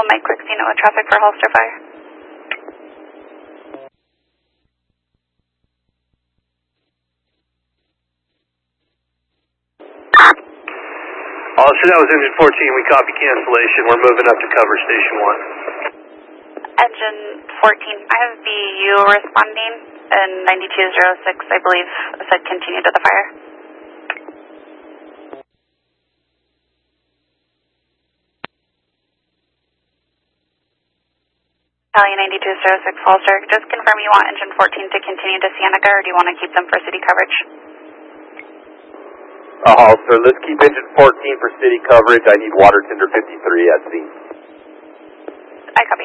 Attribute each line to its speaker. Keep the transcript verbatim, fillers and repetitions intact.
Speaker 1: Mike Quick, unit with traffic for Hollister Fire.
Speaker 2: Hollister, that was engine fourteen. We copy cancellation. We're moving up to cover station one.
Speaker 1: Engine fourteen, I have B U responding, and ninety-two oh six, I believe, said continue to the fire. Italian ninety-two oh six, Hollister, just confirm you want engine fourteen to continue to Cienega, or do you want to keep them for city coverage?
Speaker 3: Uh, Hollister, let's keep engine fourteen for city coverage. I need water tender fifty-three at scene.
Speaker 1: I copy.